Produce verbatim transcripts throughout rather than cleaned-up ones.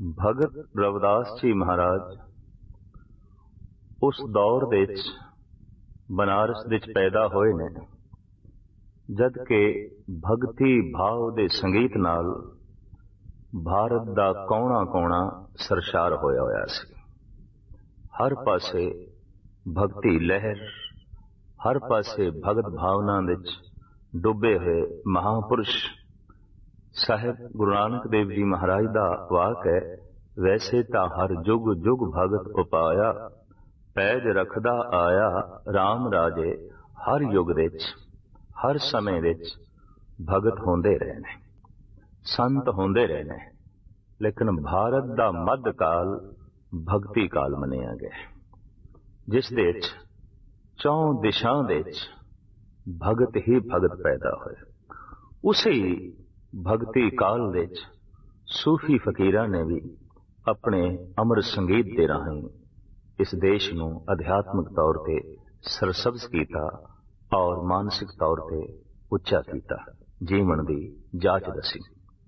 भगत रविदास जी महाराज उस दौर दे बनारस दे पैदा होए ने जद के भगती भाव दे संगीत नाल भारत दा कौना कौना सरशार होया होया सी। हर पासे भगती लहर, हर पासे भगत भावना विच डुबे हुए महापुरुष साहिब गुरु नानक देव जी महाराज दा वाक है, वैसे तां हर जुग जुग भगत उपाया, पैज रखदा आया राम राजे। हर युग विच हर समय विच भगत होंदे रहे ने, संत होंदे रहे ने, लेकिन भारत दा मध्य काल भगती काल मनिया गया, जिस दे विच चौं दिशां दे विच भगत ही भगत पैदा होए। उसी भगती काल विच सूफी फकीरां ने भी अपने अमर संगीत दे राहीं इस देश नूं अध्यात्मिक तौर ते सरसब्ज किया और मानसिक तौर ते उच्चा किया, जीवन दी जाच दसी।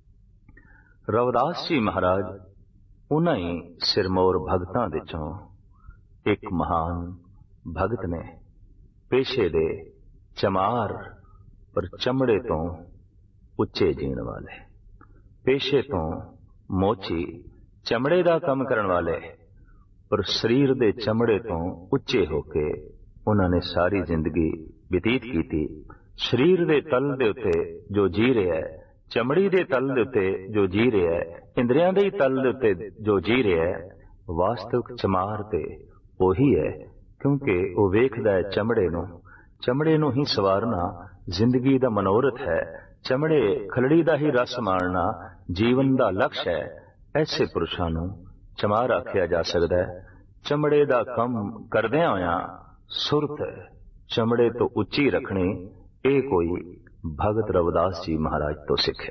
रविदास जी महाराज उन्हां ही सिरमौर भगतां विचों एक महान भगत ने, पेशे दे चमार पर चमड़े तो उच्चे जीण वाले, पेशे तो मोची चमड़े का काम करने वाले, पर शरीर दे चमड़े तो उच्चे होके उन्होंने सारी जिंदगी व्यतीत की थी। शरीर दे तल दे उते जो जी रहा है, चमड़ी दे तल दे उते जो जी रहा है, इंद्रियां दे तल दे उते जो जी रहा है, वास्तविक चमार ते वही है, क्योंकि वो वेखदा है चमड़े नूं। चमड़े नूं ही सवारना जिंदगी दा मनोरथ है, चमड़े खलड़ी दा ही रस माणना जीवन दा लक्ष्य है। ऐसे पुरुषां नूं चमार आख्या जा सकदा है। चमड़े दा कम करदिआं होइआं सुरत चमड़े तो उच्ची रखनी, ये कोई भगत रविदास जी महाराज तो सिखे।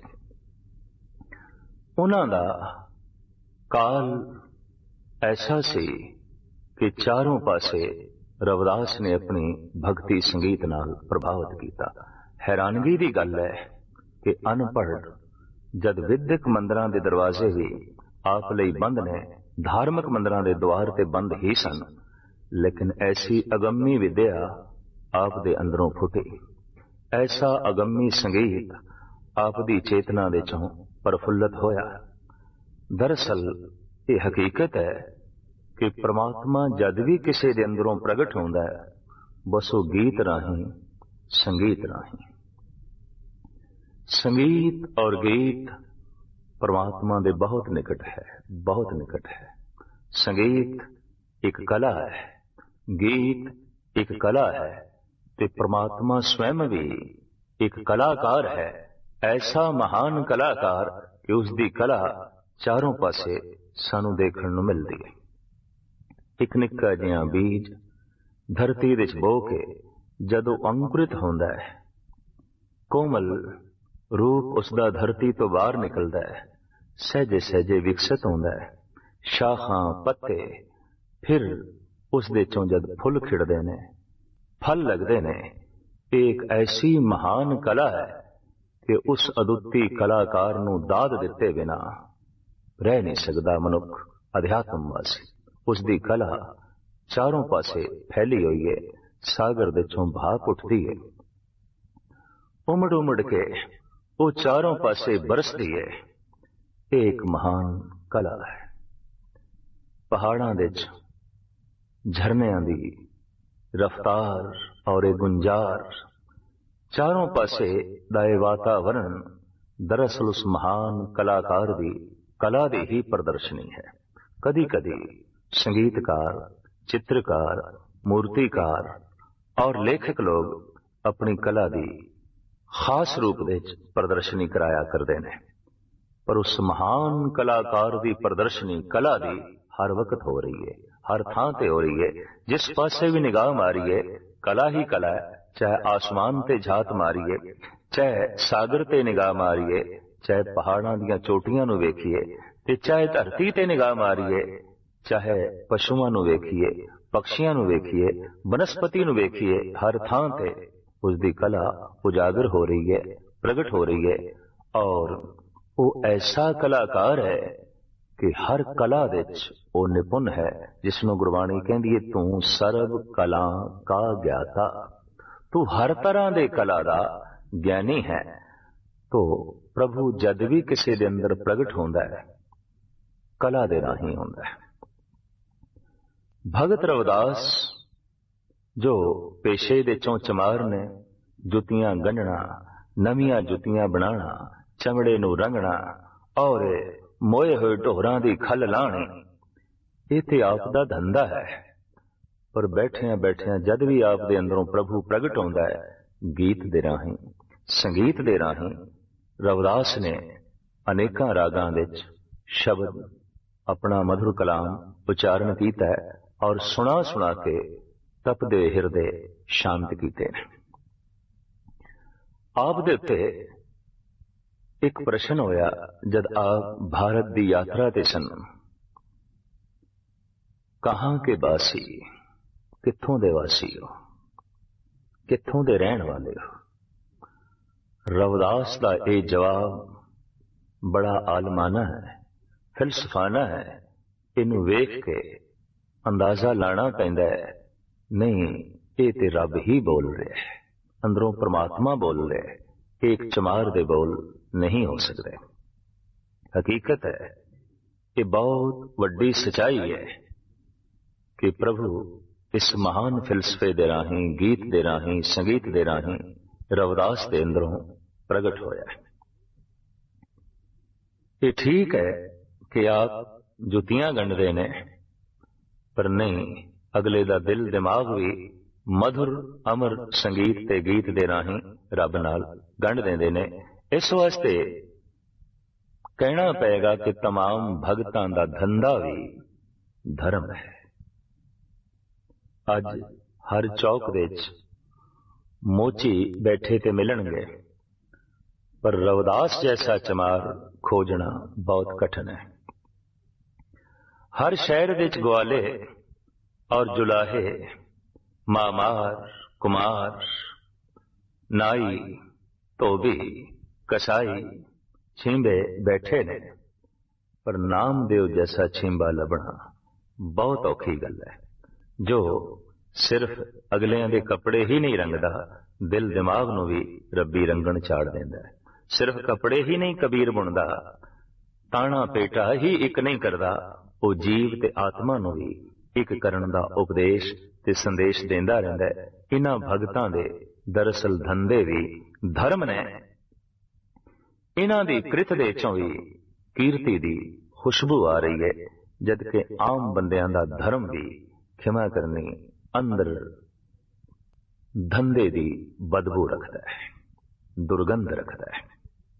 उन्हां दा काल ऐसा सी कि चारों पासे रविदास ने अपनी भक्ति संगीत नाल प्रभावित किया। हैरानगी की गल है कि अनपढ़ जद विद्यक मंदिरां दे दरवाजे भी आप लई बंद ने, धार्मिक मंदिरां दे द्वार ते बंद ही सन, लेकिन ऐसी अगम्मी विद्या आप दे अंदरों फुटी, ऐसा अगम्मी संगीत आप दी चेतना दे चों प्रफुल्लत होया। दरअसल ये हकीकत है कि परमात्मा जद भी किसी दे अंदरों प्रगट होंदा है, बस वो गीत राहीं, संगीत राहीं। संगीत और गीत परमात्मा दे बहुत निकट है, बहुत निकट है। संगीत एक कला है, गीत एक कला है, ते परमात्मा स्वयं भी एक कलाकार है। ऐसा महान कलाकार कि उसकी कला चारों पासे सानू देखण नूं मिलदी है। एक निक्का जिहा बीज धरती विच बो के जदों अंकुरित होंदा है, कोमल रूप उसका धरती तो बाहर निकलता है, सहजे सहजे विकसित होंदा है, शाखां पत्ते, फिर उस दे चों जद फुल खिड़दे ने, फल लगदे ने। एक ऐसी महान कला है कि उस अदुੱਤੀ कलाकार नूं दाद दिते बिना रह नहीं सकदा मनुख अध्यात्मवासी। उसकी कला चारों पासे फैली हुई है, सागर दे चों भाप उठती है, उमड़ उमड़ के वो चारों पासे बरसती है। एक महान कला है। पहाड़ां दे झरनियां दी रफ्तार और एक गुंजार, चारों पासे दाए वातावरण दरअसल उस महान कलाकार दी कला दी ही प्रदर्शनी है। कदी कदी संगीतकार, चित्रकार, मूर्तिकार और लेखक लोग अपनी कला दी खास रूप दे प्रदर्शनी कराया करते हैं, पर उस महान कलाकार की प्रदर्शनी कला दी हर वक्त हो रही है, हर थां ते हो रही है। जिस पासे भी निगाह मारिए कला ही कला है, चाहे आसमान ते झात मारिए, चाहे सागर ते निगाह मारिए, चाहे पहाड़ां दियां चोटियां नूं वेखिए, ते चाहे धरती ते निगाह मारिए, चाहे पशुआं नूं वेखिए, पक्षियां नूं वेखिए, वनस्पति नूं वेखिए, हर थां ते उसकी कला उजागर हो रही है, प्रगट हो रही है। और वो ऐसा कलाकार है कि हर कला दे वो निपुण है जिसनों गुरबाणी कहती है तू सर्व कला का ज्ञाता, तू हर तरह दे कला दा ज्ञानी है। तो प्रभु जद भी किसी दे अंदर प्रगट होंदा है कला दे राही होंदा है। भगत रविदास जो पेशे दे चों चमार ने, जुतियां गंढना, नवियां जुतियां बनाना, चमड़े नूं रंगना और मोए हुए ढोरां दी खल लाणी, ये ते आप दा धंधा है। पर बैठिया बैठिया जद भी आप दे अंदरों प्रभु प्रगट होंदा है गीत दे राही, संगीत दे राही। रविदास ने अनेकां रागां विच शब्द अपना मधुर कलाम उच्चारण कीता है और सुना सुना के तपदे हिरदे शांत कीते। आप दे उत्ते एक प्रश्न होया जद आप भारत की यात्रा ते सन, कहां के वासी, कित्थों दे वासी हो, कित्थों दे रहन वाले हो। रविदास का यह जवाब बड़ा आलमाना है, फिलसफाना है। इनू वेख के अंदाजा लाना पैंदा है, नहीं ये ते रब ही बोल रहे है, अंदरों परमात्मा बोल रहे है, एक चमार दे बोल नहीं हो सकते। हकीकत है ये बहुत वड्डी सच्चाई है कि प्रभु इस महान फिलसफे दे राही, गीत दे राही, संगीत दे राही रविदास दे अंदरों प्रगट होया है। ये ठीक है कि आप जुतियां गंढदे ने, पर नहीं अगले दा दिल दिमाग भी मधुर अमर संगीत ते गीत दे राही रब नाल गंढ देंदे ने। इस वास्ते कहना पेगा कि तमाम भगतां दा धंधा भी धर्म है। अज हर चौक दे विच मोची बैठे ते मिलणगे, पर रविदास जैसा चमार खोजना बहुत कठिन है। हर शहर विच ग्वाले और जुलाहे, मामार, कुमार, नाई, धोबी, कसाई, छिंबे बैठे ने, पर नामदेव जैसा छिंबा लभना बहुत औखी गल है, जो सिर्फ अगलियां दे कपड़े ही नहीं रंगदा, दिल दिमाग नूं भी रब्बी रंगण चाड़ देंदा है। सिर्फ कपड़े ही नहीं कबीर बुनदा, ताना पेटा ही एक नहीं करदा, वो जीव ते आत्मा नूं भी एक करन दा उपदेश ते संदेश देंदा रहिंदा है। इन्हां भगतां दे दरअसल धंधे भी धर्म ने। इन्हां दी कृत दे चों भी कीर्ति दी खुशबू आ रही है, जबकि आम बंदियां दा धर्म भी खिमा करनी अंदर धंधे दी बदबू रखता है, दुर्गंध रखता है।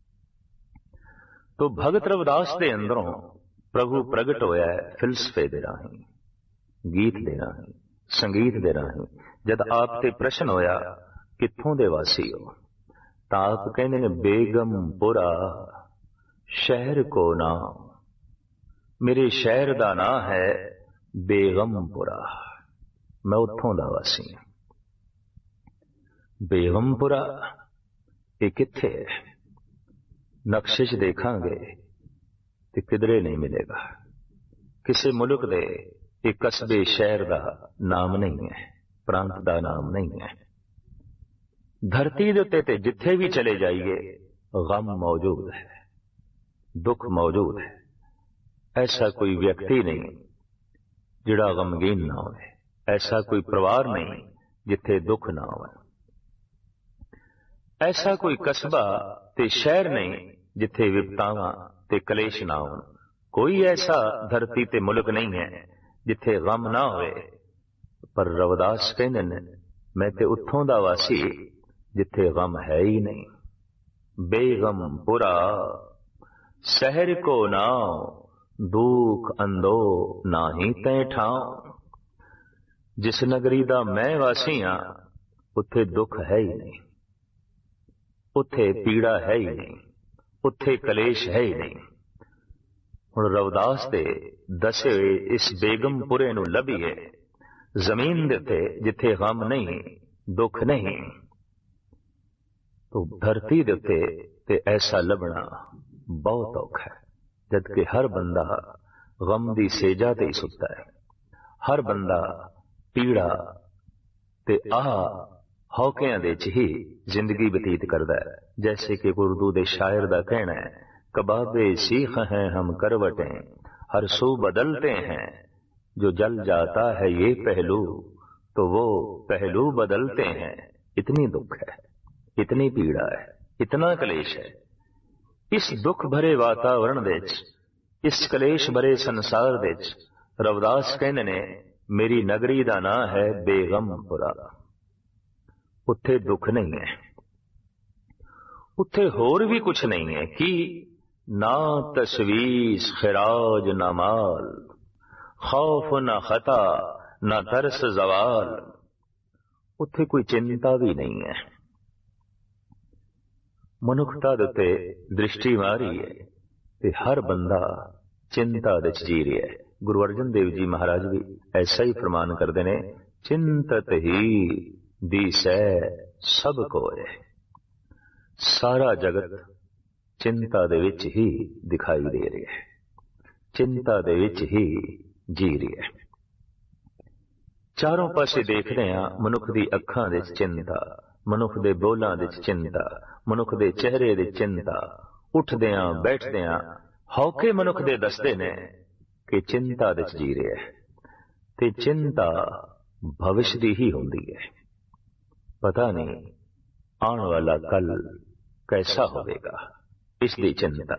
तो भगत रविदास दे अंदरों प्रभु प्रगट होया है फिलसफे दे राही, गीत दे राही, संगीत दे राही। जद आप ते प्रश्न होया कित्थों दे वासी हो, तां आप कहंदे ने बेगमपुरा शहर को नाम, मेरे शहर दा नां है बेगमपुरा, मैं उत्थों दा वासी हां। बेगमपुरा ये कित्थे है? नक्शे च देखांगे ते किधरे नहीं मिलेगा। किसी मुल्क दे एक कस्बे शहर दा नाम नहीं है, प्रांत दा नाम नहीं है। धरती दे उत्ते ते जिथे भी चले जाइए गम मौजूद है, दुख मौजूद है। ऐसा कोई व्यक्ति नहीं जिहड़ा गमगीन ना होवे, ऐसा कोई परिवार नहीं जिथे दुख ना होवे, ऐसा कोई कस्बा ते शहर नहीं जिथे विपतावां ते कलेश ना होण। कोई ऐसा धरती ते मुल्क नहीं है जिथे गम ना होवे। पर रविदास कहंदे ने मैं ते उत्थों दा वासी जिथे गम है ही नहीं। बेगमपुरा शहर को नाव, दुख अंदो नाही तै ठाव। जिस नगरी दा मैं वासी हां उत्थे दुख है ही नहीं, उत्थे पीड़ा है ही नहीं, उत्थे कलेश है ही नहीं। हुण रविदास दे दसे इस बेगमपुरे नूं लभीए जमीन दे उत्ते जिथे गम नहीं, दुख नहीं, तो धरती दे उत्ते ते ऐसा लभना बहुत औखा है। जबकि हर बंदा गम दी सेजा ते ही सुता है। हर बंदा पीड़ा ते आह हौकियां दे च ही जिंदगी बतीत करदा है। जैसे कि उर्दू दे शायर दा कहना है, कबाबे सीख हैं हम करवटें हर सू बदलते हैं, जो जल जाता है ये पहलू तो वो पहलू बदलते हैं। इतनी दुख है, इतनी पीड़ा है, इतना कलेश है। इस दुख भरे वातावरण दे च, इस कलेश भरे संसार दे च रविदास कहने ने मेरी नगरी दा नां है बेगमपुरा। उत्थे दुख नहीं है, उत्थे होर भी कुछ नहीं है कि ना तशवीश खिराज ना माल, खौफ ना खता ना तरस जवाल। उत्थे कोई चिंता भी नहीं है। मनुखता दे उत्ते दृष्टि मारी है ते हर बंदा चिंता दे जी रहा है। गुरु अर्जन देव जी महाराज भी ऐसा ही फरमान करते ने, चिंतत ही दिसै सब कोय। सारा जगत चिंता दे विच ही दिखाई दे रहा है, चिंता दे विच ही जी रहा है। चारों पासे देखते हैं मनुख दी अखां दे चिंता, मनुख दे बोलां दे चिंता, मनुख दे चेहरे दे चिंता। उठदियां बैठदियां हौके मनुख दे दसदे ने कि चिंता दे जी रहा है। ते चिंता भविष्य दी ही होंदी है। पता नहीं आने वाला कल कैसा होगा, इसकी चिंता।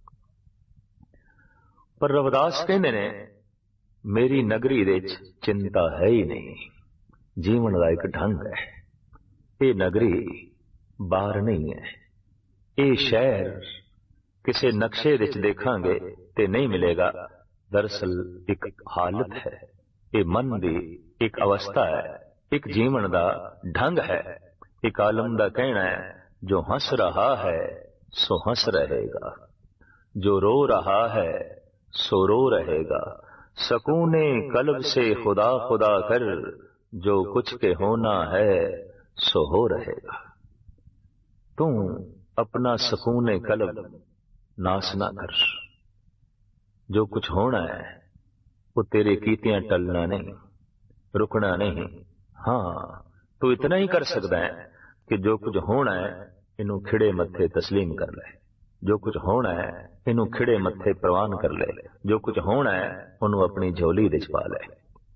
पर रविदास कहते ने मेरी नगरी दे चिंता है ही नहीं। जीवन का एक ढंग है। ये नगरी बाहर नहीं है। ये शहर किसी नक्शे विच देखांगे ते नहीं मिलेगा। दरअसल एक हालत है, ये मन की एक अवस्था है, एक जीवन का ढंग है। एक आलम का कहना है, जो हंस रहा है सो हंस रहेगा, जो रो रहा है सो रो रहेगा। सकूने कल्ब से खुदा खुदा कर, जो कुछ के होना है सो हो रहेगा। तू अपना सकूने कल्ब नाश ना कर। जो कुछ होना है वो तेरे कीतियां टलना नहीं, रुकना नहीं। हाँ, तू इतना ही कर सकता है कि जो कुछ होना है इनू खिड़े मत्थे तस्लीम कर ले। जो कुछ होना है इनू खिड़े मत्थे प्रवान कर ले। जो कुछ होना है उन्होंने अपनी झोली विच पा ले।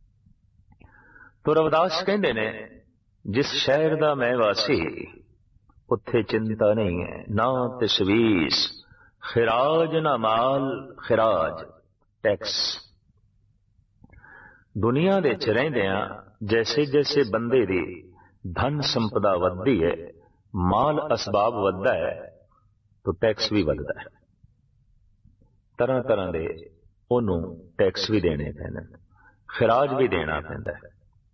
तो रविदास कहते ने, जिस शहर का मैं वासी उत्थे चिंता नहीं है, ना तशवीश खिराज ना माल। खिराज टैक्स। दुनिया दे च रहिंदियां जैसे जैसे बंदे दी धन संपदा वधदी है, माल असबाब वधदा है, तो टैक्स भी वधदा है। तरह तरह दे ओनू टैक्स भी देने पैंदे, खिराज भी देना पैंदा है।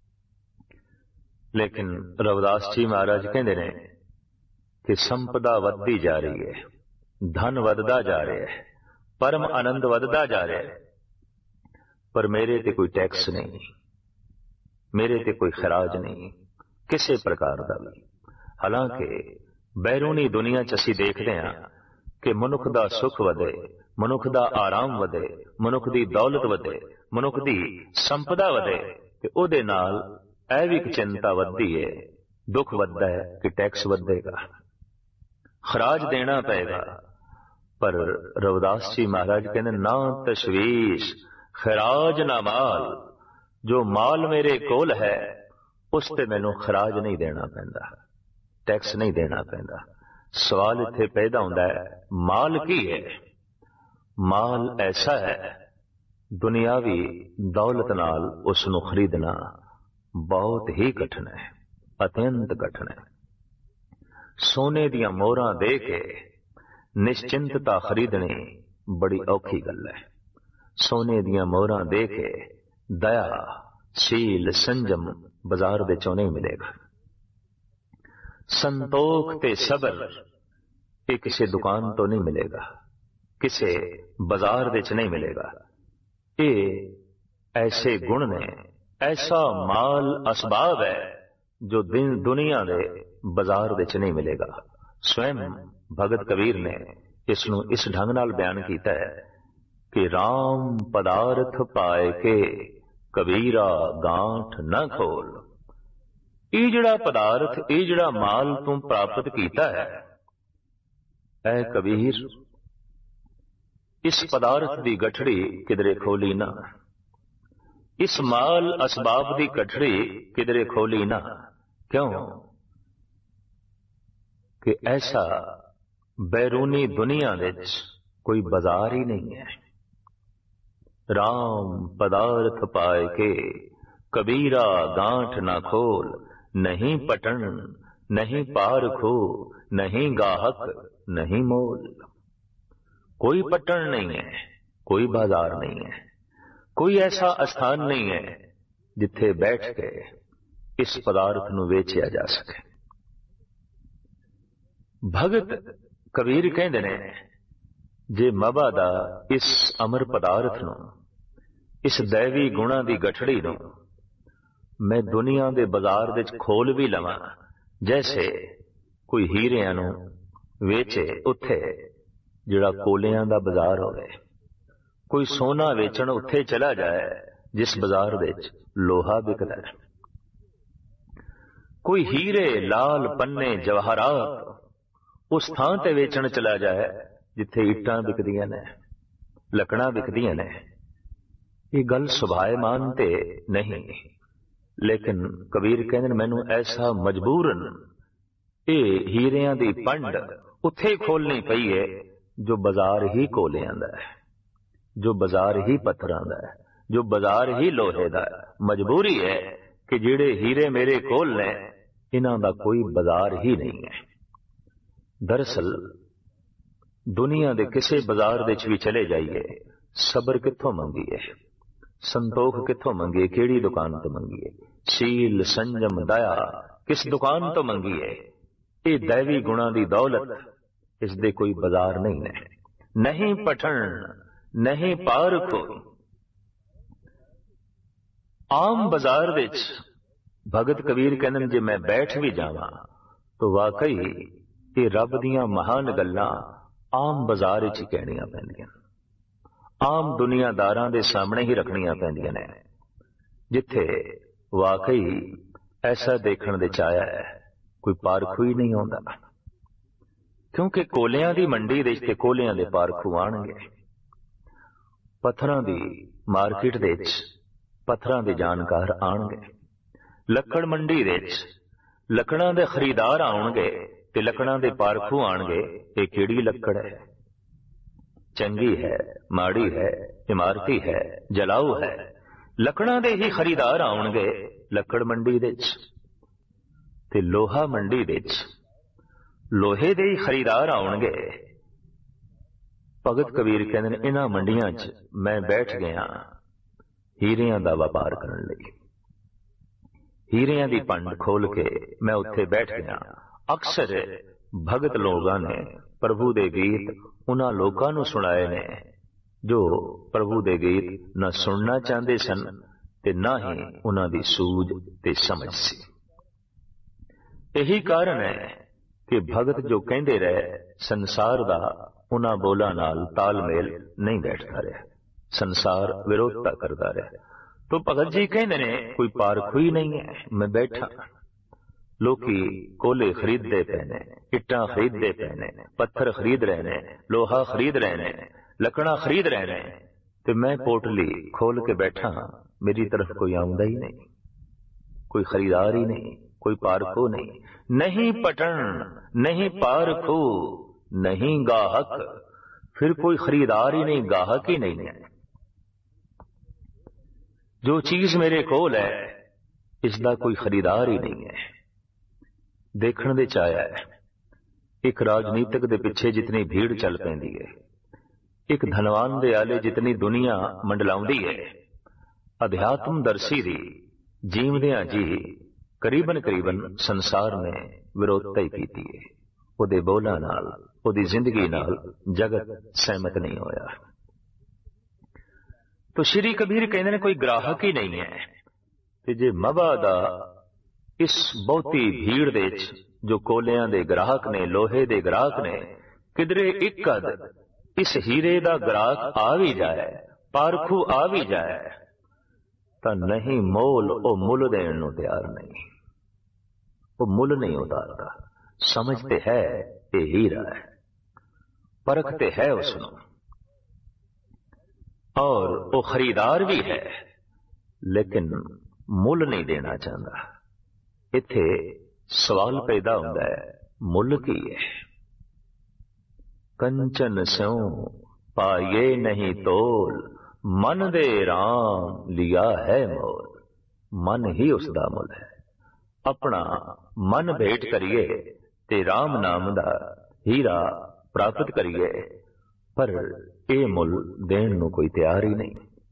लेकिन रविदास जी महाराज कहते ने कि संपदा वधदी जा रही है, धन वधदा जा रहा है, परम आनंद वधदा जा रहा है, पर मेरे ते कोई टैक्स नहीं, मेरे ते कोई खिराज नहीं किसी प्रकार का भी। हालांकि बैरूनी दुनिया च असीं देखते हैं कि मनुख दा सुख वधे, मनुख दा आराम वधे, मनुख दी दौलत वधे, मनुख दी संपदा वधे, ते ओदे नाल ऐ भी चिंता वधदी है, दुख वधदा है कि टैक्स वधेगा, खराज देना पएगा। पर रविदास जी महाराज कहते ना तशवीश खराज ना माल। जो माल मेरे कोल है उस ते मैनू खराज नहीं देना पैंदा, टैक्स नहीं देना पैंदा। सवाल इत्थे पैदा होंदा है, माल की है? माल ऐसा है, दुनियावी दौलत नाल उसनू खरीदना बहुत ही कठिन है, अत्यंत कठिन है। सोने दियां मोहरां दे के निश्चिंतता खरीदनी बड़ी औखी गल है। सोने दियां मोहरां दे के दया, शील, संजम बाजार दे चों नहीं मिलेगा। संतोख ते सबर ये किसी दुकान तो नहीं मिलेगा, किसी बाजार दे च नहीं मिलेगा। ये ऐसे गुण ने, ऐसा माल असबाब है जो दिन दुनिया दे बाजार दे च नहीं मिलेगा। स्वयं भगत कबीर ने इसनू इस ढंग नाल बयान किया है कि राम पदार्थ पाए के कबीरा गांठ न खोल। ਇਹ ਜਿਹੜਾ ਪਦਾਰਥ, ਇਹ ਜਿਹੜਾ ਮਾਲ ਤੂੰ ਪ੍ਰਾਪਤ ਕੀਤਾ ਹੈ, ਐ ਕਬੀਰ, ਇਸ ਪਦਾਰਥ ਦੀ ਗਠੜੀ ਕਿਧਰੇ ਖੋਲੀ ਨਾ। ਇਸ ਮਾਲ ਅਸਬਾਬ ਦੀ ਗਠੜੀ ਕਿਧਰੇ ਖੋਲੀ ਨਾ। ਕਿਉਂ? ਕਿ ਐਸਾ ਬੈਰੂਨੀ ਦੁਨੀਆ ਵਿੱਚ ਕੋਈ ਬਾਜ਼ਾਰ ਹੀ ਨਹੀਂ ਹੈ। ਰਾਮ ਪਦਾਰਥ ਪਾਏ ਕੇ ਕਬੀਰਾ ਗਾਂਠ ਨਾ ਖੋਲ। ਨਹੀਂ ਪਟਣ ਨਹੀਂ ਪਾਰਖੋ, ਨਹੀਂ ਗਾਹਕ ਨਹੀਂ ਮੋਲ। ਕੋਈ ਪਟਣ ਨਹੀਂ ਹੈ, ਕੋਈ ਬਾਜ਼ਾਰ ਨਹੀਂ ਹੈ, ਕੋਈ ਐਸਾ ਅਸਥਾਨ ਨਹੀਂ ਹੈ ਜਿੱਥੇ ਬੈਠ ਕੇ ਇਸ ਪਦਾਰਥ ਨੂੰ ਵੇਚਿਆ ਜਾ ਸਕੇ। ਭਗਤ ਕਬੀਰ ਕਹਿੰਦੇ ਨੇ, ਜੇ ਮਬਾ ਦਾ ਇਸ ਅਮਰ ਪਦਾਰਥ ਨੂੰ, ਇਸ ਦੈਵੀ ਗੁਣਾਂ ਦੀ ਗਠੜੀ ਨੂੰ ਮੈਂ ਦੁਨੀਆ ਦੇ ਬਾਜ਼ਾਰ ਵਿੱਚ ਖੋਲ ਵੀ ਲਵਾਂ, ਜੈਸੇ ਕੋਈ ਹੀਰਿਆਂ ਨੂੰ ਵੇਚੇ ਉੱਥੇ ਜਿਹੜਾ ਕੋਲਿਆਂ ਦਾ ਬਾਜ਼ਾਰ ਹੋਵੇ, ਕੋਈ ਸੋਨਾ ਵੇਚਣ ਉੱਥੇ ਚਲਾ ਜਾਏ ਜਿਸ ਬਾਜ਼ਾਰ ਵਿੱਚ ਲੋਹਾ ਵਿਕਦਾ ਹੈ, ਕੋਈ ਹੀਰੇ ਲਾਲ ਪੰਨੇ ਜਵਾਹਰਾਤ ਉਸ ਥਾਂ ਤੇ ਵੇਚਣ ਚਲਾ ਜਾਏ ਜਿੱਥੇ ਇੱਟਾਂ ਵਿਕਦੀਆਂ ਨੇ, ਲੱਕੜਾਂ ਵਿਕਦੀਆਂ ਨੇ। ਇਹ ਗੱਲ ਸੁਭਾਏਮਾਨ ਤੇ ਨਹੀਂ, ਲੇਕਿਨ ਕਬੀਰ ਕਹਿੰਦੇ ਨੇ ਮੈਨੂੰ ਐਸਾ ਮਜਬੂਰਨ ਇਹ ਹੀਰਿਆਂ ਦੀ ਪੰਡ ਉੱਥੇ ਖੋਲਣੀ ਪਈ ਹੈ ਜੋ ਬਾਜ਼ਾਰ ਹੀ ਕੋਲਿਆਂ ਦਾ ਹੈ, ਜੋ ਬਾਜ਼ਾਰ ਹੀ ਪੱਥਰਾਂ ਦਾ ਹੈ, ਜੋ ਬਾਜ਼ਾਰ ਹੀ ਲੋਹੇ ਦਾ ਹੈ। ਮਜਬੂਰੀ ਹੈ ਕਿ ਜਿਹੜੇ ਹੀਰੇ ਮੇਰੇ ਕੋਲ ਨੇ ਇਹਨਾਂ ਦਾ ਕੋਈ ਬਾਜ਼ਾਰ ਹੀ ਨਹੀਂ ਹੈ। ਦਰਅਸਲ ਦੁਨੀਆ ਦੇ ਕਿਸੇ ਬਾਜ਼ਾਰ ਵਿੱਚ ਵੀ ਚਲੇ ਜਾਈਏ, ਸਬਰ ਕਿੱਥੋਂ ਮੰਗੀਏ, ਸੰਤੋਖ ਕਿੱਥੋਂ ਮੰਗੀਏ, ਕਿਹੜੀ ਦੁਕਾਨ ਤੋਂ ਮੰਗੀਏ, ਸ਼ੀਲ ਸੰਜਮ ਦਇਆ ਕਿਸ ਦੁਕਾਨ ਤੋਂ ਮੰਗੀਏ। ਇਹ ਦੈਵੀ ਗੁਣਾਂ ਦੀ ਦੌਲਤ, ਇਸ ਦੇ ਕੋਈ ਬਾਜ਼ਾਰ ਨਹੀਂ ਹੈ। ਨਹੀਂ ਪਠਣ ਨਹੀਂ ਪਾਰਖੋ। ਆਮ ਬਾਜ਼ਾਰ ਵਿੱਚ ਭਗਤ ਕਬੀਰ ਕਹਿੰਦੇ ਨੇ ਜੇ ਮੈਂ ਬੈਠ ਵੀ ਜਾਵਾਂ ਤਾਂ ਵਾਕਈ ਇਹ ਰੱਬ ਦੀਆਂ ਮਹਾਨ ਗੱਲਾਂ ਆਮ ਬਾਜ਼ਾਰ ਵਿੱਚ ਹੀ ਕਹਿਣੀਆਂ ਪੈਂਦੀਆਂ, ਆਮ ਦੁਨੀਆਦਾਰਾਂ ਦੇ ਸਾਹਮਣੇ ਹੀ ਰੱਖਣੀਆਂ ਪੈਂਦੀਆਂ ਨੇ, ਜਿੱਥੇ ਵਾਕਈ ਐਸਾ ਦੇਖਣ ਦੇ ਚਾਇਆ ਹੈ ਕੋਈ ਪਾਰਖੂ ਹੀ ਨਹੀਂ ਆਉਂਦਾ। ਕਿਉਂਕਿ ਕੋਲਿਆਂ ਦੀ ਮੰਡੀ ਦੇ ਤੇ ਕੋਲਿਆਂ ਦੇ ਪਾਰਖੂ ਆਣਗੇ, ਪੱਥਰਾਂ ਦੀ ਮਾਰਕੀਟ ਦੇ ਵਿੱਚ ਪੱਥਰਾਂ ਦੇ ਜਾਣਕਾਰ ਆਣਗੇ, ਲੱਕੜ ਮੰਡੀ ਵਿੱਚ ਲੱਕੜਾਂ ਦੇ ਖਰੀਦਾਰ ਆਉਣਗੇ ਤੇ ਲੱਕੜਾਂ ਦੇ ਪਾਰਖੂ ਆਣਗੇ। ਇਹ ਕਿਹੜੀ ਲੱਕੜ ਹੈ, ਚੰਗੀ ਹੈ, ਮਾੜੀ ਹੈ, ਇਮਾਰਤੀ ਹੈ, ਜਲਾਊ ਹੈ। ਲੱਕੜਾਂ ਦੇ ਹੀ ਖਰੀਦਾਰ ਆਉਣਗੇ ਲੱਕੜ ਮੰਡੀ ਵਿੱਚ, ਤੇ ਲੋਹਾ ਮੰਡੀ ਵਿੱਚ ਲੋਹੇ ਦੇ ਹੀ ਖਰੀਦਾਰ ਆਉਣਗੇ। ਭਗਤ ਕਬੀਰ ਕਹਿੰਦੇ ਨੇ ਇਹਨਾਂ ਮੰਡੀਆਂ 'ਚ ਮੈਂ ਬੈਠ ਗਿਆ ਹੀਰਿਆਂ ਦਾ ਵਪਾਰ ਕਰਨ ਲਈ, ਹੀਰਿਆਂ ਦੀ ਪੰਡ ਖੋਲ ਕੇ ਮੈਂ ਉੱਥੇ ਬੈਠ ਗਿਆ। ਅਕਸਰ ਭਗਤ ਲੋਕਾਂ ਨੇ ਪ੍ਰਭੂ ਦੇ ਗੀਤ ਉਹਨਾਂ ਲੋਕਾਂ ਨੂੰ ਸੁਣਾਏ ਨੇ ਜੋ ਪ੍ਰਭੂ ਦੇ ਗੀਤ ਨਾ ਸੁਣਨਾ ਚਾਹੁੰਦੇ ਸਨ ਤੇ ਨਾ ਹੀ ਉਹਨਾਂ ਦੀ ਸੂਝ ਤੇ ਸਮਝ ਸੀ। ਇਹੀ ਕਾਰਨ ਹੈ ਕਿ ਭਗਤ ਜੋ ਕਹਿੰਦੇ ਰਹੇ ਸੰਸਾਰ ਦਾ ਉਹਨਾਂ ਬੋਲਾਂ ਨਾਲ ਤਾਲਮੇਲ ਨਹੀਂ ਬੈਠਦਾ ਰਿਹਾ, ਸੰਸਾਰ ਵਿਰੋਧਤਾ ਕਰਦਾ ਰਿਹਾ। तो भगत जी कहते ने कोई पारखू ही नहीं है। मैं बैठा, लोकी कोले खरीदते पे ने, इट्टां खरीदते पे ने, पत्थर खरीद रहे ने, लोहा खरीद रहे ने, लकड़ा खरीद रहे ने, ते मैं पोटली खोल के बैठा, मेरी तरफ कोई आउंदा ही नहीं, कोई खरीदार ही नहीं, कोई पारखू नहीं, नहीं पटन नहीं पारखू नहीं गाहक, फिर कोई खरीदार ही नहीं, गाहक ही नहीं है। जो चीज मेरे कोल है इसका कोई खरीदार ही नहीं है। देखने दे चाया है एक राजनीतिक दे पिछे जितनी भीड़ चल पैंदी है, एक धनवान दे आले जितनी दुनिया मंडलाउंदी है, अध्यात्म दर्शी दी जीवदियां जी करीबन करीबन संसार ने विरोधता ही कीती है। उहदे बोलां नाल उहदी जिंदगी नाल जगत सहमत नहीं होया। तो श्री कबीर कहते हैं कोई ग्राहक ही नहीं है। ते जे मवा दा इस बहुती भीड़ दे जो कोलियां दे ग्राहक ने, लोहे दे ग्राहक ने, किधरे एक कद इस हीरे दा ग्राहक आ भी जाए, पारखू आ भी जाए, तो नहीं मोल ओ मुल देण नूं तैयार नहीं, वो मुल नहीं उतारता। समझते है ये हीरा है, परखते है उसनूं, और वो खरीदार भी है, लेकिन मुल नहीं देना चाहता। इत्थे सवाल पैदा होता है, मुल की है? कंचन स्यों पाये नहीं तोल, मन दे राम लिया है मोल। मन ही उसका मुल है। अपना मन भेंट करिए ते राम नाम दा हीरा प्राप्त करिए, पर यह मुल देण नूं कोई तैयार ही नहीं।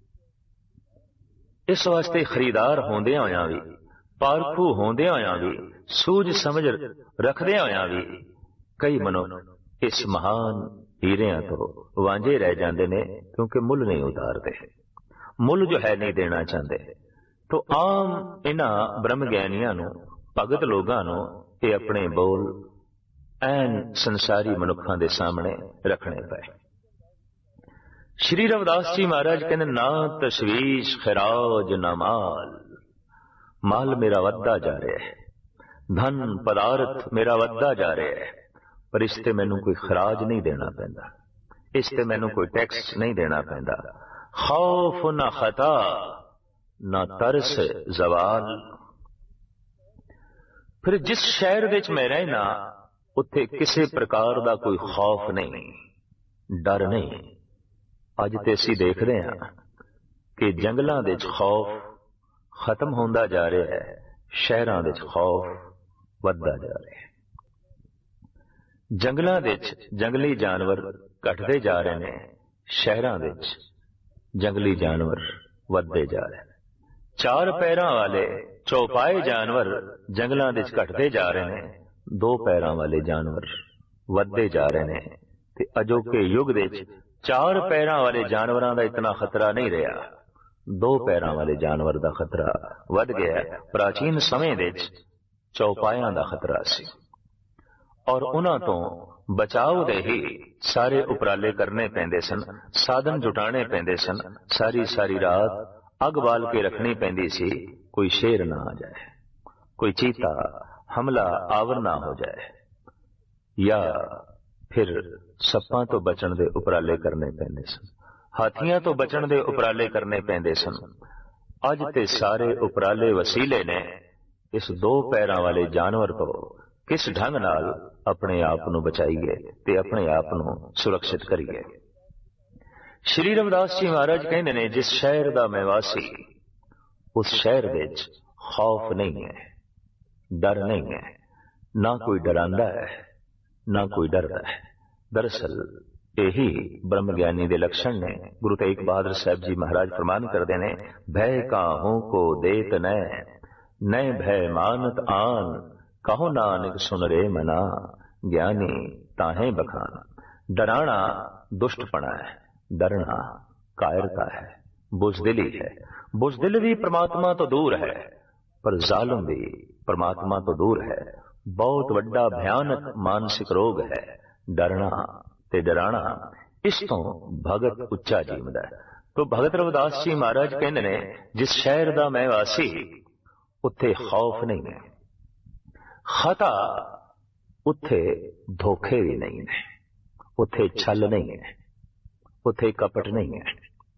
इस वास्ते खरीदार होंदे होया भी, पारखू होंदे होया भी, सूझ समझ रखदे होया भी कई मनुख इस महान हीरियां तो वांझे रह जाते ने, क्योंकि मुल नहीं उतारते, मुल जो है नहीं देना चाहते। तो आम इन्हां ब्रह्म ज्ञानियां नूं, भगत लोगां नूं ये अपने बोल ऐन संसारी मनुखां दे सामने रखने पए। श्री रविदास जी महाराज कहने, ना तशवीश खिराज ना माल। माल मेरा वधदा जा रहा है, धन पदार्थ मेरा वधदा जा रहा है, पर इसते मैनू कोई खराज नहीं देना पैंदा, इसते मैनू कोई टैक्स नहीं देना पैंदा। खौफ ना खता ना तरस जवाल। फिर जिस शहर विच मैं रहना, उत्थे किसी प्रकार का कोई खौफ नहीं, डर नहीं। अज ते असीं देखदे हां कि जंगलां दे विच खौफ खत्म होंदा जा रहा है, शहरां दे विच खौफ वधदा जा रहा है। जंगलां दे विच जंगली जानवर घटदे जा रहे हैं, शहरां दे विच जंगली जानवर वधदे जा रहे हैं। चार पैरां वाले चौपाए जानवर जंगलां दे विच घटदे जा रहे हैं, दो पैरां वाले जानवर वधदे जा रहे हैं। ते अजोके युग दे विच चार पैरां वाले जानवरां दा इतना खतरा नहीं रहा, दो पैरां वाले जानवर दा खतरा वध गया। प्राचीन समय दे विच चौपायां दा खतरा सी, और उन्हां तो बचाव दे ही सारे उपराले करने पैंदे सन, साधन जुटाने पैंदे सन। सारी सारी रात अग बाल के रखनी पैंदी सी, कोई शेर ना आ जाए, कोई चीता हमला आवर ना हो जाए, या फिर सप्पां तो बचण दे उपराले करने पैंदे सन, हाथियां तो बचण दे उपराले करने पैंदे सन। अज ते सारे उपराले वसीले ने इस दो पैरां वाले जानवर को किस ढंग नाल अपने आप नूं बचाइए ते अपने आप नूं सुरक्षित करिए। श्री रविदास जी महाराज कहते ने, जिस शहर दा मैं वासी, उस शहर विच खौफ नहीं है, डर नहीं है, ना कोई डरांदा है, ना कोई डरदा है। दरअसल यही ब्रह्म ज्ञानी दे लक्षण ने। गुरु तेग बहादुर साहब जी महाराज फरमान करते ने, भय काहू को देत न, न भय मानत आन, कहो नानक सुन रे मना, ज्ञानी ताहे बखान। डराना दुष्टपना है, डरना कायरता है, बुजदिली है। बुजदिल भी परमात्मा तो दूर है, पर जालिम भी परमात्मा तो दूर है। बहुत वड्डा भयानक मानसिक रोग है डरना ते डराना। इस तो भगत उच्चा जीवदा है। तो भगत रविदास जी महाराज कहते ने, जिस शहर दा मैं वासी, उत्थे खौफ नहीं है, खता उत्थे धोखे भी नहीं है, उत्थे छल नहीं है, उत्थे कपट नहीं है।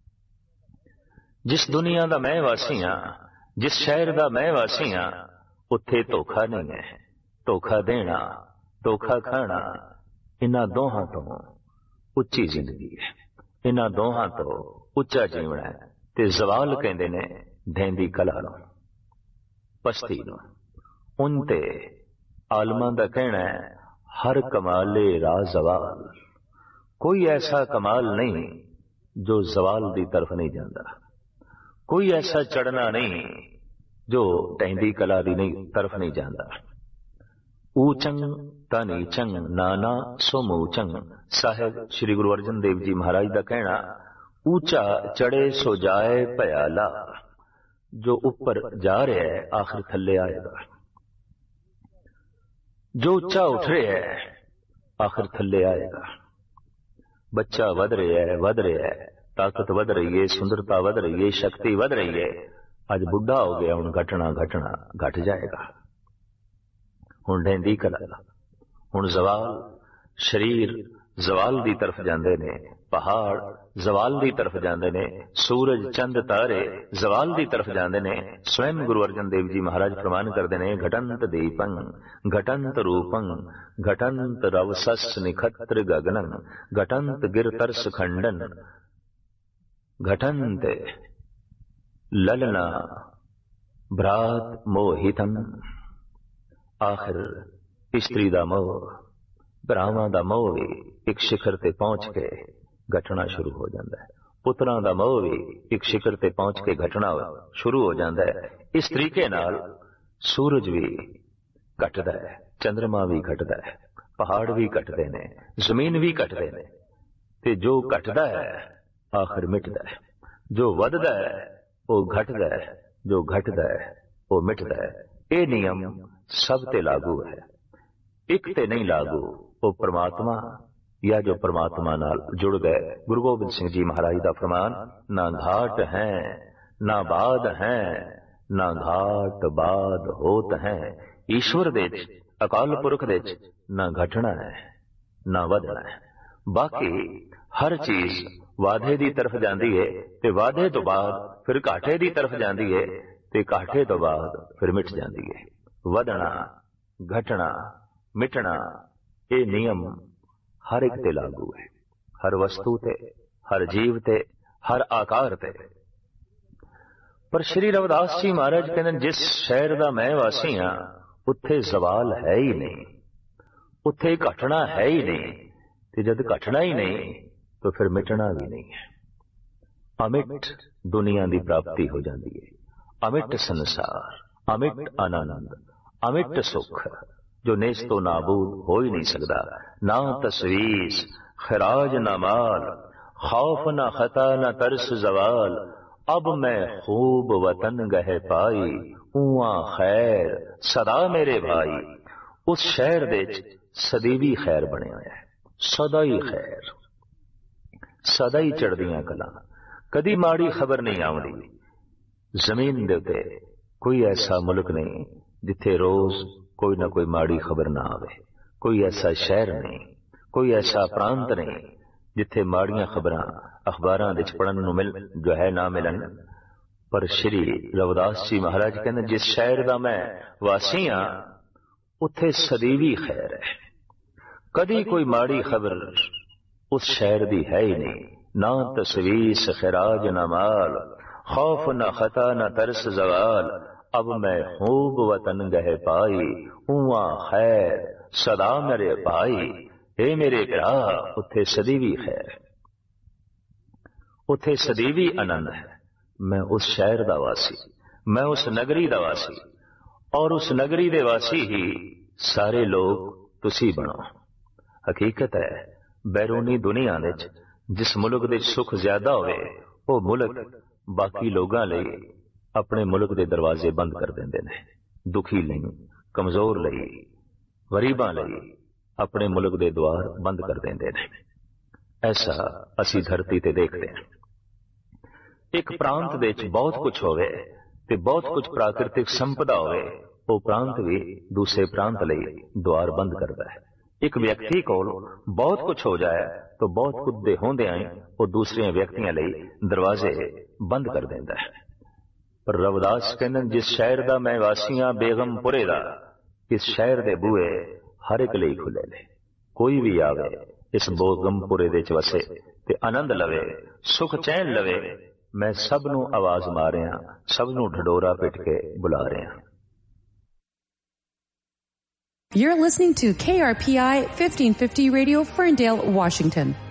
जिस दुनिया दा मैं वासी हां, जिस शहर दा मैं वासी हां, उत्थे धोखा नहीं है। धोखा देना, धोखा खाना, इन्हां दोहां तो उच्ची जिंदगी है, इन्हां दोहां तो उच्चा जीवना है। ते जवाल कहंदे ने धेंदी कला नूं, पस्ती नूं। उनते आलमा दा कहना है, हर कमाले रा जवाल। कोई ऐसा कमाल नहीं जो जवाल दी तरफ नहीं जाता, कोई ऐसा चढ़ना नहीं जो ढहंदी कला दी नहीं तरफ नहीं जाता। ऊचंग तनीचंग नाना सोमूचंग। साहेब श्री गुरु अर्जन देव जी महाराज का कहना, ऊंचा चढ़े सो जाए भयाला। जो ऊपर जा रहा है आखिर थल्ले आएगा, जो ऊंचा उठ रहा है आखिर थल्ले आएगा। ਬੱਚਾ ਵਧ ਰਿਹਾ ਹੈ ਵਧ ਰਿਹਾ ਹੈ, ਤਾਕਤ ਵਧ ਰਹੀ ਹੈ, ਸੁੰਦਰਤਾ ਵਧ ਰਹੀ ਹੈ, ਸ਼ਕਤੀ ਵਧ ਰਹੀ ਹੈ। ਅੱਜ ਬੁੱਢਾ ਹੋ ਗਿਆ, ਹੁਣ ਘਟਣਾ ਘਟਣਾ ਘਟ ਜਾਏਗਾ। ਹੁਣ ਢਹਿੰਦੀ ਕਲਾ, ਹੁਣ ਜ਼ਵਾਲ, ਸਰੀਰ ਜ਼ਵਾਲ ਦੀ ਤਰਫ ਜਾਂਦੇ ਨੇ, ਪਹਾੜ ਜ਼ਵਾਲ ਦੀ ਤਰਫ ਜਾਂਦੇ ਨੇ, ਸੂਰਜ ਚੰਦ ਤਾਰੇ ਜ਼ਵਾਲ ਦੀ ਤਰਫ ਜਾਂਦੇ ਨੇ। ਸਵੈਮ ਗੁਰੂ ਅਰਜਨ ਦੇਵ ਜੀ ਮਹਾਰਾਜ ਫਰਮਾਨ ਕਰਦੇ ਨੇ, ਘਟੰਤ ਦੀਪੰ ਘਟੰਤ ਰੂਪੰ ਘਟੰਤ ਰਵਸਸ ਨਿਖਤਰ ਗਗਨੰ ਘਟੰਤ ਗਿਰਤਰਸ ਖੰਡਨ ਘਟੰਤ ਲਲਨਾ ਭਰਾਤ ਮੋਹਿਤੰ। ਆਖਿਰ ਇਸਤਰੀ ਦਾ ਮੋਹ, ਭਰਾਵਾਂ ਦਾ ਮੋਹ ਵੀ ਇੱਕ ਸਿਖਰ ਤੇ ਪਹੁੰਚ ਕੇ ਘਟਣਾ ਸ਼ੁਰੂ ਹੋ ਜਾਂਦਾ ਹੈ। ਪੁੱਤਰਾਂ ਦਾ ਮੋਹ ਵੀ ਇੱਕ ਸਿਖਰ ਤੇ ਪਹੁੰਚ ਕੇ ਘਟਣਾ ਸ਼ੁਰੂ ਹੋ ਜਾਂਦਾ ਹੈ। ਇਸ ਤਰੀਕੇ ਨਾਲ ਸੂਰਜ ਵੀ ਘਟਦਾ ਹੈ, ਚੰਦਰਮਾ ਵੀ ਘਟਦਾ ਹੈ, ਪਹਾੜ ਵੀ ਘਟਦੇ ਨੇ, ਜ਼ਮੀਨ ਵੀ ਘਟਦੇ ਨੇ। ਤੇ ਜੋ ਘਟਦਾ ਹੈ ਆਖਿਰ ਮਿਟਦਾ ਹੈ, ਜੋ ਵੱਧਦਾ ਹੈ ਉਹ ਘਟਦਾ ਹੈ, ਜੋ ਘਟਦਾ ਹੈ ਉਹ ਮਿਟਦਾ ਹੈ। ਇਹ ਨਿਯਮ ਸਭ ਤੇ ਲਾਗੂ ਹੈ, ਇੱਕ ਤੇ ਨਹੀਂ ਲਾਗੂ। ਉਹ ਪਰਮਾਤਮਾ ਜਾਂ ਜੋ ਪਰਮਾਤਮਾ ਨਾਲ ਜੁੜ ਗਏ। ਗੁਰੂ ਗੋਬਿੰਦ ਸਿੰਘ ਜੀ ਮਹਾਰਾਜ ਦਾ ਫਰਮਾਨ, ਨਾ ਘਾਟ ਹੈ ਨਾ ਬਾਦ ਹੈ, ਨਾ ਘਾਟ ਬਾਦ ਹੋਤ ਹੈ। ਈਸ਼ਵਰ ਦੇ ਚ, ਅਕਾਲ ਪੁਰਖ ਦੇ ਚ ਨਾ ਘਟਣਾ ਹੈ ਨਾ ਵਧਣਾ ਹੈ। ਬਾਕੀ ਹਰ ਚੀਜ਼ ਵਾਧੇ ਦੀ ਤਰਫ ਜਾਂਦੀ ਹੈ ਤੇ ਵਾਧੇ ਤੋਂ ਬਾਅਦ ਫਿਰ ਘਾਟੇ ਦੀ ਤਰਫ ਜਾਂਦੀ ਹੈ ਤੇ ਘਾਟੇ ਤੋਂ ਬਾਅਦ ਫਿਰ ਮਿਟ ਜਾਂਦੀ ਹੈ। ਵਧਣਾ ਘਟਣਾ ਮਿਟਣਾ ਇਹ ਨਿਯਮ ਹਰ ਇੱਕ ਤੇ ਲਾਗੂ ਹੈ, ਹਰ ਵਸਤੂ ਤੇ, ਹਰ ਜੀਵ ਤੇ, ਹਰ ਆਕਾਰ ਤੇ। ਪਰ ਸ਼੍ਰੀ ਰਵਿਦਾਸ ਜੀ ਮਹਾਰਾਜ ਕਹਿੰਦੇ, ਜਿਸ ਸ਼ਹਿਰ ਦਾ ਮੈਂ ਵਾਸੀ ਹਾਂ ਉੱਥੇ ਜ਼ਵਾਲ ਹੈ ਹੀ ਨਹੀਂ, ਉੱਥੇ ਘਟਣਾ ਹੈ ਹੀ ਨਹੀਂ। ਤੇ ਜਦ ਘਟਣਾ ਹੀ ਨਹੀਂ ਤਾਂ ਫਿਰ ਮਿਟਣਾ ਵੀ ਨਹੀਂ ਹੈ। ਅਮਿਟ ਦੁਨੀਆ ਦੀ ਪ੍ਰਾਪਤੀ ਹੋ ਜਾਂਦੀ ਹੈ, ਅਮਿਟ ਸੰਸਾਰ, ਅਮਿਟ ਆਨੰਦ, ਅਮਿਟ ਸੁਖ ਜੋ ਨੇਸ ਤੋਂ ਨਾਬੂਦ ਹੋ ਹੀ ਨਹੀਂ ਸਕਦਾ। ਨਾ ਤਸਵੀਸ ਖਰਾਜ ਨਾ ਮਾਲ, ਖੌਫ ਨਾ ਖਤਾ ਨਾ ਤਰਸ ਜ਼ਵਾਲ। ਅਬ ਮੈਂ ਖੂਬ ਵਤਨ ਗਹਿ ਪਾਈ, ਊਆ ਖੈਰ ਸਦਾ ਮੇਰੇ ਭਾਈ। ਉਸ ਸ਼ਹਿਰ ਦੇ ਚ ਸਦੀਵੀ ਖੈਰ ਬਣਿਆ ਹੋਇਆ ਹੈ, ਸਦਾ ਹੀ ਖੈਰ, ਸਦਾ ਹੀ ਚੜ੍ਹਦੀਆਂ ਕਲਾਂ, ਕਦੀ ਮਾੜੀ ਖਬਰ ਨਹੀਂ ਆਉਂਦੀ। ਜ਼ਮੀਨ ਦੇ ਉੱਤੇ ਕੋਈ ਐਸਾ ਮੁਲਕ ਨਹੀਂ ਜਿੱਥੇ ਰੋਜ਼ ਕੋਈ ਨਾ ਕੋਈ ਮਾੜੀ ਖਬਰ ਨਾ ਆਵੇ, ਕੋਈ ਐਸਾ ਸ਼ਹਿਰ ਨਹੀਂ, ਕੋਈ ਐਸਾ ਪ੍ਰਾਂਤ ਨਹੀਂ ਜਿੱਥੇ ਮਾੜੀਆਂ ਖਬਰਾਂ ਅਖਬਾਰਾਂ ਵਿੱਚ ਪੜ੍ਹਨ ਨੂੰ ਮਿਲ ਜੋ ਹੈ ਨਾ ਮਿਲਣ। ਪਰ ਸ਼੍ਰੀ ਰਵਿਦਾਸ ਜੀ ਮਹਾਰਾਜ ਕਹਿੰਦੇ, ਜਿਸ ਸ਼ਹਿਰ ਦਾ ਮੈਂ ਵਾਸੀ ਹਾਂ ਉੱਥੇ ਸਦੀਵੀ ਖੈਰ ਹੈ, ਕਦੀ ਕੋਈ ਮਾੜੀ ਖਬਰ ਉਸ ਸ਼ਹਿਰ ਦੀ ਹੈ ਹੀ ਨਹੀਂ। ਨਾ ਤਸਵੀਸ ਖਰਾਜ ਨਾ ਮਾਲ, ਖੌਫ ਨਾ ਖਤਾ ਨਾ ਤਰਸ ਜ਼ਵਾਲ। ਅਬ ਮੈਂ ਖੂਬ ਵਤਨ ਗਹਿ ਪਾਈ, ਊਆ ਖੈਰ ਸਦਾ ਮੇਰੇ ਭਾਈ। ਇਹ ਮੇਰੇ ਭਰਾ, ਉੱਥੇ ਸਦੀਵੀ ਖੈਰ, ਉੱਥੇ ਸਦੀਵੀ ਆਨੰਦ ਹੈ। ਮੈਂ ਉਸ ਸ਼ਹਿਰ ਦਾ ਵਾਸੀ, ਮੈਂ ਉਸ ਨਗਰੀ ਦਾ ਵਾਸੀ, ਔਰ ਉਸ ਨਗਰੀ ਦੇ ਵਾਸੀ ਹੀ ਸਾਰੇ ਲੋਕ ਤੁਸੀਂ ਬਣੋ। ਹਕੀਕਤ ਹੈ ਬੈਰੂਨੀ ਦੁਨੀਆ ਵਿੱਚ ਜਿਸ ਮੁਲਕ ਦੇ ਸੁੱਖ ਜ਼ਿਆਦਾ ਹੋਵੇ ਉਹ ਮੁਲਕ ਬਾਕੀ ਲੋਕਾਂ ਲਈ ਆਪਣੇ ਮੁਲਕ ਦੇ ਦਰਵਾਜ਼ੇ ਬੰਦ ਕਰ ਦਿੰਦੇ ਨੇ। ਦੁਖੀ ਲਈ, ਕਮਜ਼ੋਰ ਲਈ, ਗਰੀਬਾਂ ਲਈ ਆਪਣੇ ਮੁਲਕ ਦੇ ਦੁਆਰ ਬੰਦ ਕਰ ਦਿੰਦੇ ਨੇ। ਐਸਾ ਅਸੀਂ ਧਰਤੀ ਤੇ ਦੇਖਦੇ ਹਾਂ। ਇੱਕ ਪ੍ਰਾਂਤ ਦੇ ਵਿੱਚ ਬਹੁਤ ਕੁਝ ਹੋਵੇ ਤੇ ਬਹੁਤ ਕੁਝ ਪ੍ਰਾਕਿਰਤਿਕ ਸੰਪਦਾ ਹੋਵੇ, ਉਹ ਪ੍ਰਾਂਤ ਵੀ ਦੂਸਰੇ ਪ੍ਰਾਂਤ ਲਈ ਦੁਆਰ ਬੰਦ ਕਰਦਾ ਹੈ। ਇੱਕ ਵਿਅਕਤੀ ਕੋਲ ਬਹੁਤ ਕੁਝ ਹੋ ਜਾਏ ਤਾਂ ਬਹੁਤ ਕੁਝ ਦੇ ਹੁੰਦਿਆਂ ਹੀ ਉਹ ਦੂਸਰੇ ਵਿਅਕਤੀਆਂ ਲਈ ਦਰਵਾਜ਼ੇ ਬੰਦ ਕਰ ਦਿੰਦਾ ਹੈ। ਪਰ ਰਵਿਦਾਸ ਕਹਿੰਦੇ, ਜਿਸ ਸ਼ਹਿਰ ਦਾ ਮੈਂ ਵਾਸੀ ਹਾਂ ਬੇਗਮਪੁਰੇ ਦਾ, ਇਸ ਸ਼ਹਿਰ ਦੇ ਬੂਹੇ ਹਰ ਇੱਕ ਲਈ ਖੁੱਲੇ ਨੇ। ਕੋਈ ਵੀ ਆਵੇ ਇਸ ਬੇਗਮਪੁਰੇ ਦੇ ਚ ਵਸੇ ਤੇ ਆਨੰਦ ਲਵੇ, ਸੁਖ ਚੈਨ ਲਵੇ। ਮੈਂ ਸਭ ਨੂੰ ਆਵਾਜ਼ ਮਾਰ ਰਿਹਾ, ਸਭ ਨੂੰ ਢਡੋਰਾ ਪਿੱਟ ਕੇ ਬੁਲਾ ਰਿਹਾ। You're listening to K R P I fifteen fifty Radio, Ferndale, Washington.